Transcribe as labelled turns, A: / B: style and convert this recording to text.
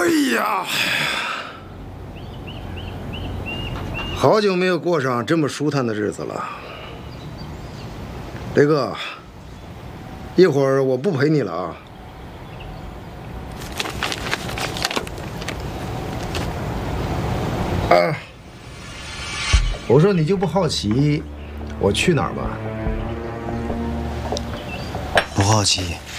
A: 哎呀，好久没有过上这么舒坦的日子了。雷哥，一会儿我不陪你了啊。啊，我说你就不好奇我去哪儿吗？
B: 不好奇。